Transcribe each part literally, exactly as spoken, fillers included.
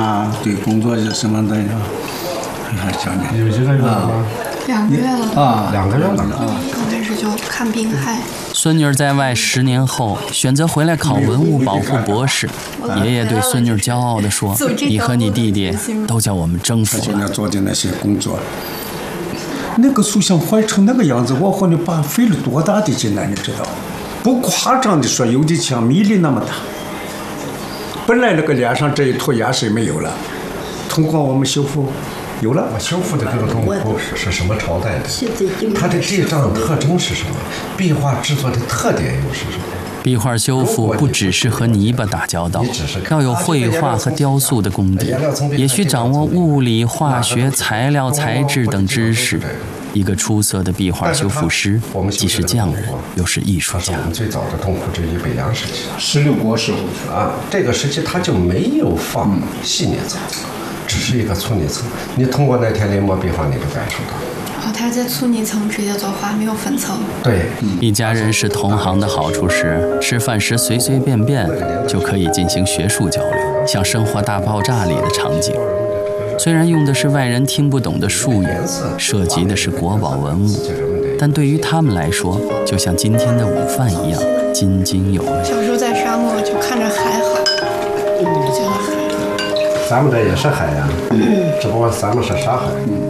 啊，对工作是什么的呀，还讲的。 有几个月了吗？ 两个月了啊， 两个月了啊。刚开始就看病害。 孙女在外十年后选择回来考文物保护博士，爷爷对孙女骄傲地说：“你和你弟弟都叫我们征服了。” 现在做的那些工作，那个塑像坏成那个样子，我和你爸费了多大的劲呢？你知道？不夸张的说，有的像米粒那么大。本来那个脸上这一坨牙是没有了，通过我们修复。有了， 修复的这个洞窟是什么朝代的？它的地障特征是什么？壁画制作的特点又是什么？ 壁画修复不只是和泥巴打交道，要有绘画和雕塑的功底，也需掌握物理、化学、材料、材质等知识。一个出色的壁画修复师，既是匠人，又是艺术家。 我们最早的洞窟之一，北洋时期， 十六国时候啊，这个时期它就没有放细泥层。只是一个粗泥层，你通过那天临摹壁画，你就感受到。 哦，他在粗泥层直接作画，没有分层。 对， 一家人是同行的好处是，吃饭时随随便便就可以进行学术交流，像《生活大爆炸》里的场景。虽然用的是外人听不懂的术语，涉及的是国宝文物，但对于他们来说，就像今天的午饭一样津津有味。 小时候在沙漠就看着海好，就觉得海。 咱们这也是海呀，只不过咱们是沙海。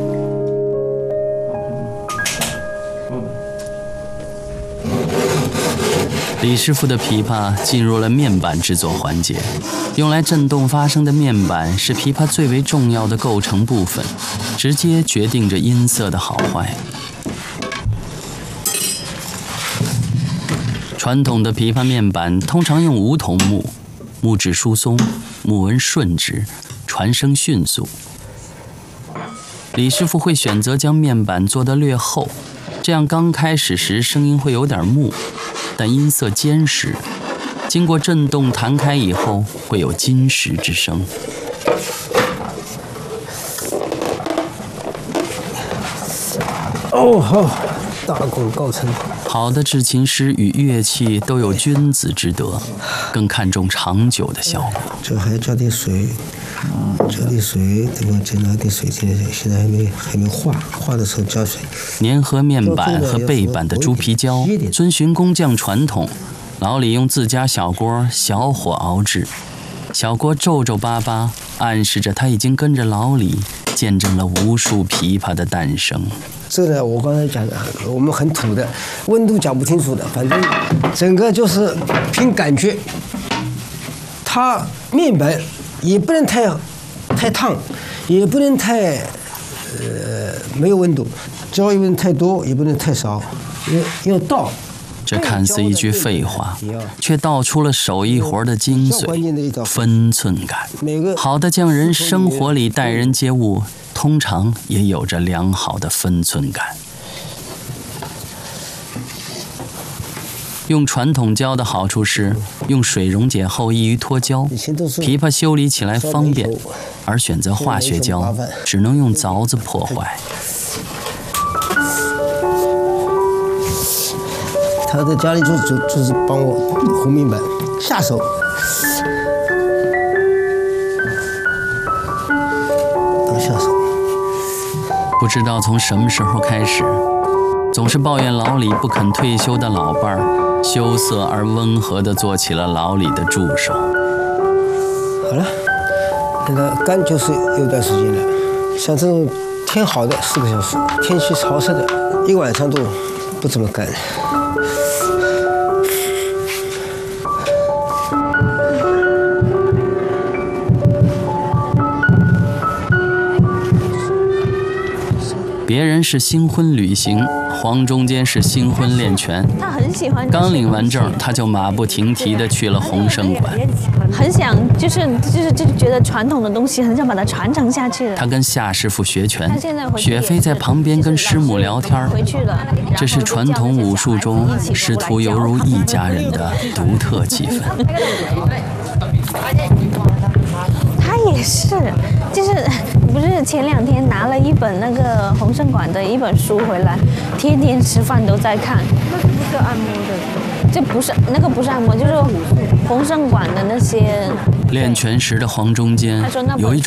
李师傅的琵琶进入了面板制作环节，用来震动发声的面板是琵琶最为重要的构成部分，直接决定着音色的好坏。传统的琵琶面板通常用梧桐木，木质疏松，木纹顺直，传声迅速。李师傅会选择将面板做得略厚，这样刚开始时声音会有点木，但音色坚实，经过震动弹开以后会有金石之声。 哦，好，大功告成。 好的制琴师与乐器都有君子之德，更看重长久的效果。 这还加点水，加点水，这个再拿点水进去，现在还没还没化，化的时候加水。 粘合面板和背板的猪皮胶，遵循工匠传统，老李用自家小锅小火熬制，小锅皱皱巴巴，暗示着他已经跟着老李见证了无数琵琶的诞生。 这个我刚才讲的，我们很土的，温度讲不清楚的，反正整个就是凭感觉。它面板也不能太太烫，也不能太呃没有温度，胶也不能太多，也不能太少，要要到。 这看似一句废话，却道出了手艺活的精髓——分寸感。好的匠人生活里待人接物，通常也有着良好的分寸感。用传统胶的好处是，用水溶解后易于脱胶，琵琶修理起来方便；而选择化学胶，只能用凿子破坏。 他在家里就就就是帮我糊面板，下手。当下手。 不知道从什么时候开始，总是抱怨老李不肯退休的老伴儿，羞涩而温和地做起了老李的助手。 好了，等它干就是有段时间了。像这种天好的四个小时，天气潮湿的一晚上都不怎么干。 别人是新婚旅行，黄中间是新婚练拳。 他很喜欢。 刚领完证，他就马不停蹄地去了洪胜馆。 很想，就是就是就是觉得传统的东西很想把它传承下去。 他跟夏师傅学拳，雪飞在旁边跟师母聊天。 回去了。 这是传统武术中师徒犹如一家人的独特气氛。 他也是，就是不是前两天拿了一本那个洪胜馆的一本书回来，天天吃饭都在看。 那个不是按摩的， 这不是那个不是按摩，就是洪胜馆的那些。 练拳时的黄中间有一种。